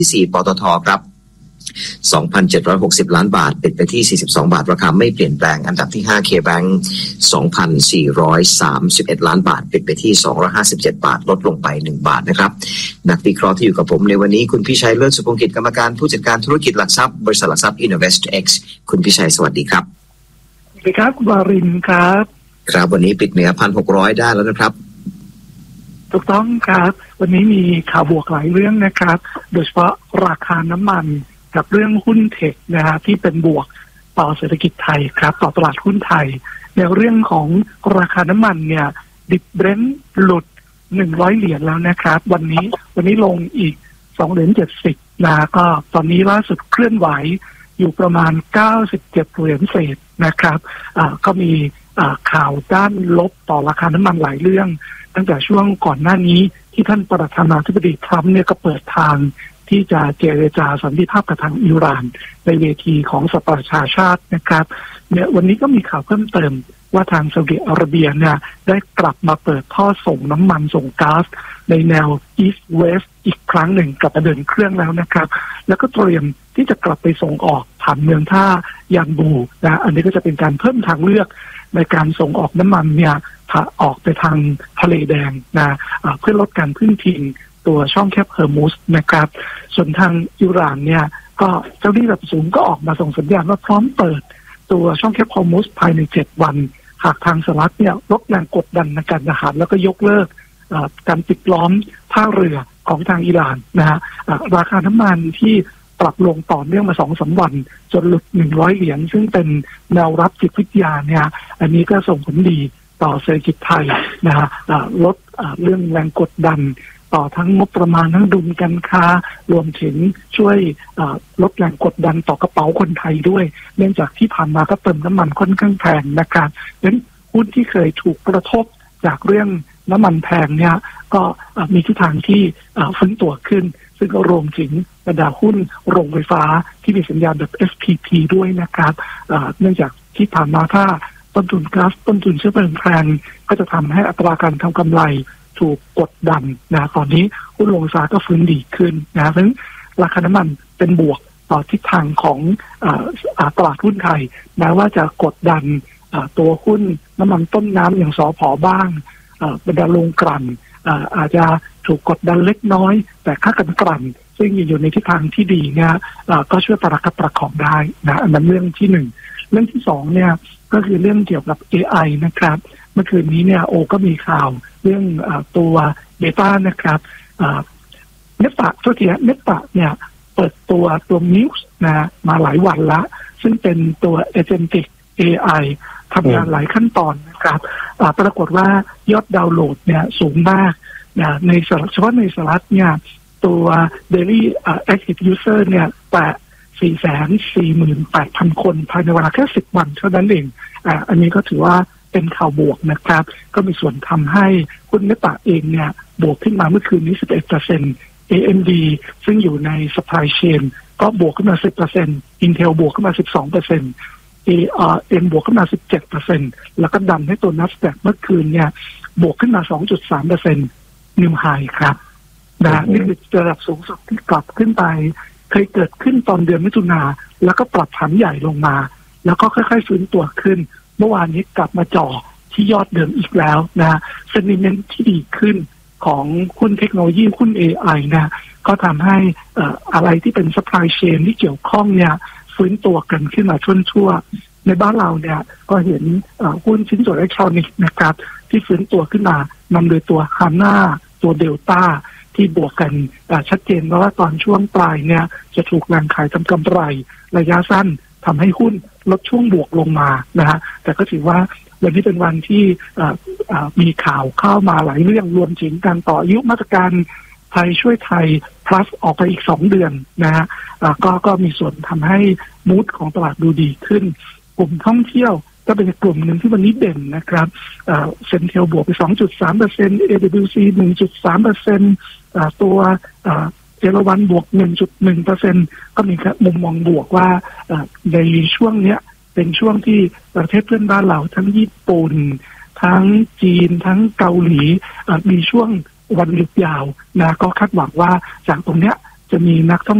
ที่4ปตทครับ 2,760 ล้านบาทปิดไปที่42บาทราคาไม่เปลี่ยนแปลงอันดับที่5 KBank 2,431 ล้านบาทปิดไปที่257บาทลดลงไป1บาทนะครับนักวิเคราะห์ที่อยู่กับผมในวันนี้คุณพิชัยเลิศสุพงกิจกรรมการผู้จัดการธุรกิจหลักทรัพย์บริษัทหลักทรัพย์ InnovestX คุณพิชัยสวัสดีครับสวัสดีครับคุณวารินครับครับวันนี้ปิดเหนือ 1,600 ได้แล้วนะครับถูกต้องครับวันนี้มีข่าวบวกหลายเรื่องนะครับโดยเฉพาะราคาน้ำมันกับเรื่องหุ้นเทคนะฮะที่เป็นบวกต่อเศรษฐกิจไทยครับต่อตลาดหุ้นไทยในเรื่องของราคาน้ำมันเนี่ยดิบเบรนท์หลุด100เหรียญแล้วนะครับวันนี้ลงอีก2.70นะก็ตอนนี้ล่าสุดเคลื่อนไหวอยู่ประมาณ97เหรียญเศษนะครับก็มีข่าวด้านลบต่อราคาน้ำมันหลายเรื่องตั้งแต่ช่วงก่อนหน้านี้ที่ท่านประธานาธิบดีทรัมป์เนี่ยก็เปิดทางที่จะเจรจาสันติภาพกับทางอิหร่านในเวทีของสหประชาชาตินะครับเนี่ยวันนี้ก็มีข่าวเพิ่มเติมว่าทางซาอุดิอาระเบียเนี่ยได้กลับมาเปิดท่อส่งน้ำมันส่งก๊าซในแนว East West อีกครั้งหนึ่งกลับมาเดินเครื่องแล้วนะครับแล้วก็เตรียมที่จะกลับไปส่งออกผ่านเมืองท่ายานบูนะอันนี้ก็จะเป็นการเพิ่มทางเลือกในการส่งออกน้ำมันเนี่ยออกไปทางทะเลแดงนะเพื่อลดการพึ่งพิงตัวช่องแคบเฮอร์มุสนะครับส่วนทางอิหร่านเนี่ยก็เจ้าหน้าที่ระดับสูงก็ออกมาส่งสัญญาณว่าพร้อมเปิดตัวช่องแคบเฮอร์มุสภายใน7วันหากทางสหรัฐเนี่ยลดแรงกดดันในการทหารแล้วก็ยกเลิกการปิดล้อมท่าเรือของทางอิหร่านนะฮะราคาน้ำมันที่ปรับลงต่อเนื่องมา 2-3 วันจนหลุด100เหรียญซึ่งเป็นแนวรับจิตวิทยาเนี่ยอันนี้ก็ส่งผลดีต่อเศรษฐกิจไทยนะฮะลดเรื่องแรงกดดันต่อทั้งงบประมาณทั้งดุลการค้ารวมถึงช่วยลดแรงกดดันต่อกระเป๋าคนไทยด้วยเนื่องจากที่ผ่านมาก็เติมน้ำมันค่อนข้างแพงนะครับดังนั้นหุ้นที่เคยถูกกระทบจากเรื่องน้ำมันแพงเนี่ยก็มีทิศทางที่ฟื้นตัวขึ้นซึ่งก็รวมถึงบรรดาหุ้นโรงไฟฟ้าที่มีสัญญาณแบบ SPP ด้วยนะครับเนื่องจากที่ผ่านมาถ้าต้นทุนก๊าซต้นทุนเชื้อเพลิงแพงก็จะทำให้อัตราการทำกำไรถูกกดดันนะตอนนี้หุ้นโรงไฟฟ้าก็ฟื้นดีขึ้นนะเพราะฉะนั้นราคาน้ำมันเป็นบวกต่อทิศทางของตลาดหุ้นไทยแม้ว่าจะกดดันตัวหุ้นน้ำมันต้นน้ำอย่างสผ.บ้างบรรดาโรงกลั่นอาจจะถูกกดดันเล็กน้อยแต่ค่ากันกลั่นซึ่งอยู่ในทิศทางที่ดีเนี่ยก็ช่วยประคับประคองได้นะอันนั้นเรื่องที่1เรื่องที่2เนี่ยก็คือเรื่องเกี่ยวกับ AI นะครับเมื่อคืนนี้เนี่ยก็มีข่าวเรื่องตัวเบต้านะครับเนปะเนี่ยเปิดตัวมิวส์นะมาหลายวันละซึ่งเป็นตัว Agentic AI ทำงานหลายขั้นตอนนะครับปรากฏว่ายอดดาวน์โหลดเนี่ยสูงมากนะในเฉพาะในสหรัฐเนี่ยตัว Daily Active User เนี่ยแตะ 448,000 คนภายในเวลาแค่10วันเท่านั้นเองอันนี้ก็ถือว่าเป็นข่าวบวกนะครับก็มีส่วนทำให้หุ้นเนปะเองเนี่ยบวกขึ้นมาเมื่อคืนนี้ 11% AMD ซึ่งอยู่ใน supply chain ก็บวกขึ้นมา 10% Intel บวกขึ้นมา 12% ARM บวกขึ้นมา 17% แล้วก็ดันให้ตัว Nasdaq เมื่อคืนเนี่ยบวกขึ้นมา 2.3% New High ครับนะนี่คือระดับสูงสุดที่กลับขึ้นไปเคยเกิดขึ้นตอนเดือนมิถุนาแล้วก็ปรับฐานใหญ่ลงมาแล้วก็ค่อยๆฟื้นตัวขึ้นเมื่อวานนี้กลับมาจ่อที่ยอดเดิมอีกแล้วนะเซนิเมนต์ที่ดีขึ้นของหุ้นเทคโนโลยีหุ้น AI นะก็ทำให้อะไรที่เป็น supply chain ที่เกี่ยวข้องเนี่ยฟื้นตัวกันขึ้นมาชั่วๆในบ้านเราเนี่ยก็เห็นหุ้นชิ้นส่วนอิเล็กทรอนิกส์นะครับที่ฟื้นตัวขึ้นมานำโดยตัวฮาน่าตัวเดลต้าที่บวกกันชัดเจนว่าตอนช่วงปลายเนี่ยจะถูกแรงขายทำกำไรระยะสั้นทำให้หุ้นลดช่วงบวกลงมานะฮะแต่ก็ถือว่าวันนี้เป็นวันที่มีข่าวเข้ามาหลายเรื่องรวมถึงการต่ออายุมาตรการไทยช่วยไทย plus ออกไปอีก2เดือนนะฮะก็มีส่วนทำให้มูดของตลาดดูดีขึ้นกลุ่มท่องเที่ยวก็เป็นกลุ่มหนึ่งที่วันนี้เด่นนะครับเซ็นเทลบวกไป 2.3% AWC 1.3% ตัวเอราวัณบวก 1.1% ก็มีมุมมองบวกว่าในช่วงเนี้ยเป็นช่วงที่ประเทศเพื่อนบ้านเราทั้งญี่ปุ่นทั้งจีนทั้งเกาหลีมีช่วงวันหยุดยาวนะก็คาดหวังว่าจากตรงเนี้ยจะมีนักท่อง